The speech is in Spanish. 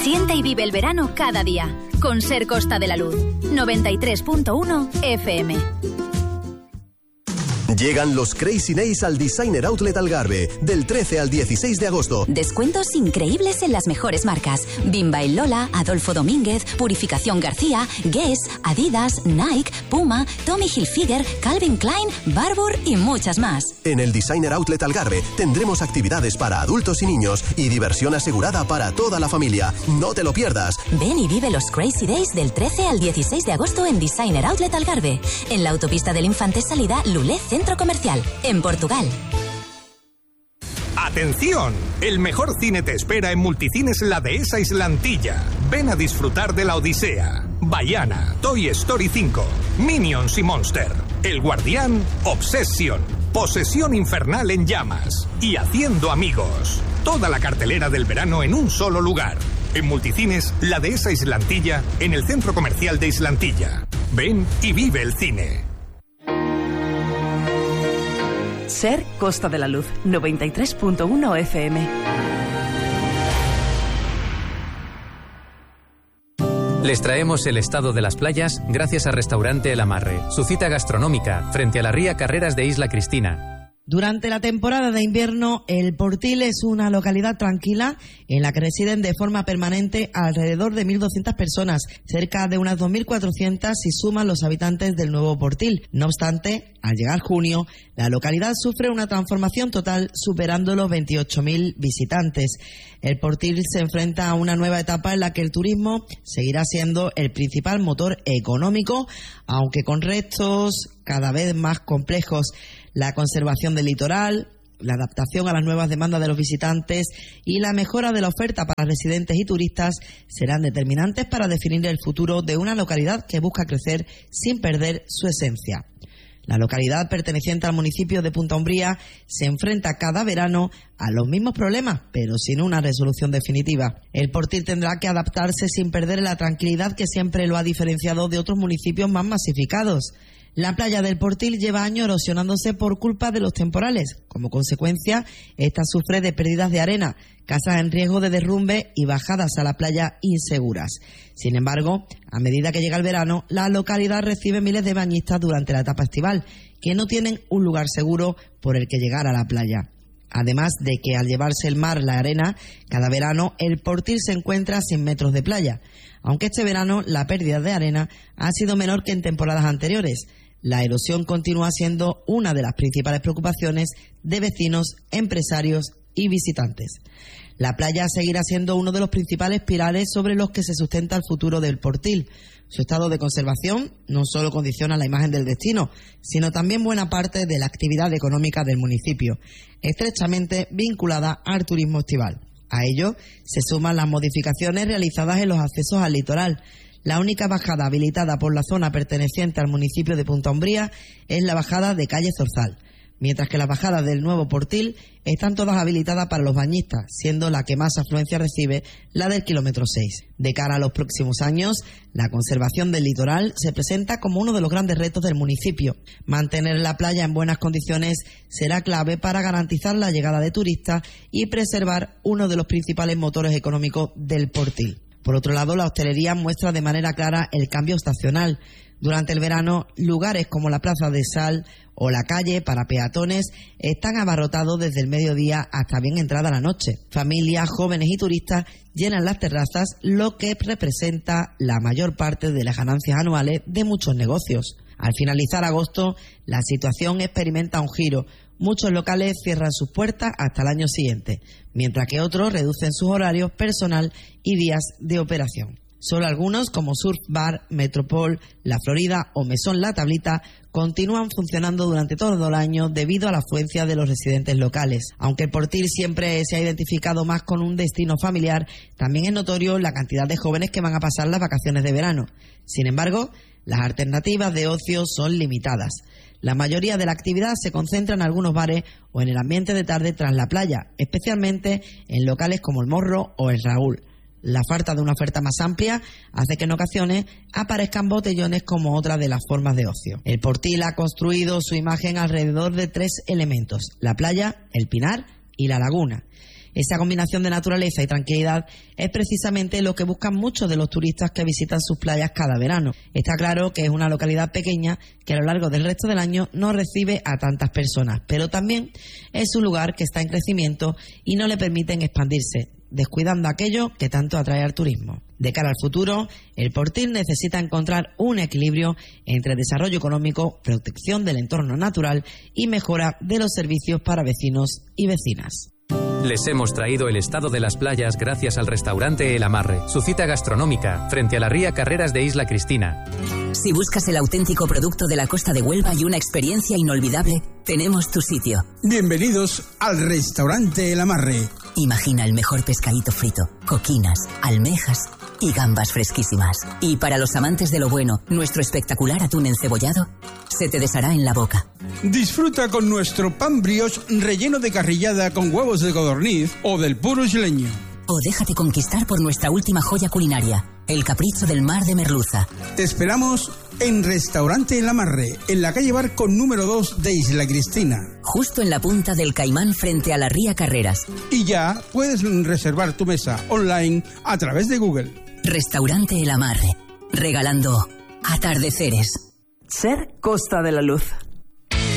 Siente y vive el verano cada día. Con Ser Costa de la Luz. 93.1 FM. Llegan los Crazy Days al Designer Outlet Algarve, del 13 al 16 de agosto. Descuentos increíbles en las mejores marcas. Bimba y Lola, Adolfo Domínguez, Purificación García, Guess, Adidas, Nike, Puma, Tommy Hilfiger, Calvin Klein, Barbour y muchas más. En el Designer Outlet Algarve tendremos actividades para adultos y niños y diversión asegurada para toda la familia. No te lo pierdas. Ven y vive los Crazy Days del 13 al 16 de agosto en Designer Outlet Algarve, en la autopista del Infante salida Lulé Centro Comercial, en Portugal. ¡Atención! El mejor cine te espera en Multicines La Dehesa Islantilla. Ven a disfrutar de La Odisea, Vaiana, Toy Story 5, Minions y Monster, El Guardián, Obsession, Posesión Infernal en Llamas y Haciendo Amigos. Toda la cartelera del verano en un solo lugar. En Multicines La Dehesa Islantilla, en el Centro Comercial de Islantilla. Ven y vive el cine. Ser Costa de la Luz, 93.1 FM. Les traemos el estado de las playas gracias a Restaurante El Amarre, su cita gastronómica frente a la ría Carreras de Isla Cristina. Durante la temporada de invierno, El Portil es una localidad tranquila en la que residen de forma permanente alrededor de 1.200 personas, cerca de unas 2.400 si suman los habitantes del Nuevo Portil. No obstante, al llegar junio, la localidad sufre una transformación total, superando los 28.000 visitantes. El Portil se enfrenta a una nueva etapa en la que el turismo seguirá siendo el principal motor económico, aunque con retos cada vez más complejos. La conservación del litoral, la adaptación a las nuevas demandas de los visitantes y la mejora de la oferta para residentes y turistas serán determinantes para definir el futuro de una localidad que busca crecer sin perder su esencia. La localidad perteneciente al municipio de Punta Umbría se enfrenta cada verano a los mismos problemas, pero sin una resolución definitiva. El Portil tendrá que adaptarse sin perder la tranquilidad que siempre lo ha diferenciado de otros municipios más masificados. La playa del Portil lleva años erosionándose por culpa de los temporales. Como consecuencia, esta sufre de pérdidas de arena, casas en riesgo de derrumbe y bajadas a la playa inseguras. Sin embargo, a medida que llega el verano, la localidad recibe miles de bañistas durante la etapa estival, que no tienen un lugar seguro por el que llegar a la playa. Además de que al llevarse el mar la arena, cada verano el Portil se encuentra sin metros de playa. Aunque este verano la pérdida de arena ha sido menor que en temporadas anteriores. La erosión continúa siendo una de las principales preocupaciones de vecinos, empresarios y visitantes. La playa seguirá siendo uno de los principales pilares sobre los que se sustenta el futuro del Portil. Su estado de conservación no solo condiciona la imagen del destino, sino también buena parte de la actividad económica del municipio, estrechamente vinculada al turismo estival. A ello se suman las modificaciones realizadas en los accesos al litoral. La única bajada habilitada por la zona perteneciente al municipio de Punta Umbría es la bajada de calle Zorzal, mientras que las bajadas del Nuevo Portil están todas habilitadas para los bañistas, siendo la que más afluencia recibe la del kilómetro 6. De cara a los próximos años, la conservación del litoral se presenta como uno de los grandes retos del municipio. Mantener la playa en buenas condiciones será clave para garantizar la llegada de turistas y preservar uno de los principales motores económicos del Portil. Por otro lado, la hostelería muestra de manera clara el cambio estacional. Durante el verano, lugares como la Plaza de Sal o la calle para peatones están abarrotados desde el mediodía hasta bien entrada la noche. Familias, jóvenes y turistas llenan las terrazas, lo que representa la mayor parte de las ganancias anuales de muchos negocios. Al finalizar agosto, la situación experimenta un giro. Muchos locales cierran sus puertas hasta el año siguiente, mientras que otros reducen sus horarios, personal y días de operación. Solo algunos, como Surf Bar, Metropol, La Florida o Mesón La Tablita, continúan funcionando durante todo el año debido a la afluencia de los residentes locales. Aunque el Portil siempre se ha identificado más con un destino familiar, también es notorio la cantidad de jóvenes que van a pasar las vacaciones de verano. Sin embargo, las alternativas de ocio son limitadas. La mayoría de la actividad se concentra en algunos bares o en el ambiente de tarde tras la playa, especialmente en locales como el Morro o el Raúl. La falta de una oferta más amplia hace que en ocasiones aparezcan botellones como otra de las formas de ocio. El Portil ha construido su imagen alrededor de 3 elementos: la playa, el pinar y la laguna. Esa combinación de naturaleza y tranquilidad es precisamente lo que buscan muchos de los turistas que visitan sus playas cada verano. Está claro que es una localidad pequeña que a lo largo del resto del año no recibe a tantas personas, pero también es un lugar que está en crecimiento y no le permiten expandirse, descuidando aquello que tanto atrae al turismo. De cara al futuro, el Portil necesita encontrar un equilibrio entre desarrollo económico, protección del entorno natural y mejora de los servicios para vecinos y vecinas. Les hemos traído el estado de las playas gracias al restaurante El Amarre, su cita gastronómica, frente a la ría Carreras de Isla Cristina. Si buscas el auténtico producto de la costa de Huelva y una experiencia inolvidable, tenemos tu sitio. Bienvenidos al restaurante El Amarre. Imagina el mejor pescadito frito, coquinas, almejas y gambas fresquísimas. Y para los amantes de lo bueno, nuestro espectacular atún encebollado se te deshará en la boca. Disfruta con nuestro pan brioche relleno de carrillada con huevos de codorniz o del puro isleño. O déjate conquistar por nuestra última joya culinaria, el capricho del mar de merluza. Te esperamos en Restaurante El Amarre, en la calle Barco número 2 de Isla Cristina. Justo en la punta del Caimán frente a la ría Carreras. Y ya puedes reservar tu mesa online a través de Google. Restaurante El Amarre, regalando atardeceres. Ser Costa de la Luz.